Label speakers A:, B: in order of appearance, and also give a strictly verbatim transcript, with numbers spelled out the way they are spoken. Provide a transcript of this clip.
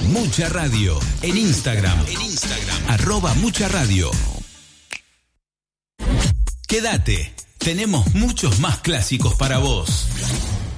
A: Mucha Radio en Instagram. En Instagram. Arroba Mucha Radio. Quédate. Tenemos muchos más clásicos para vos.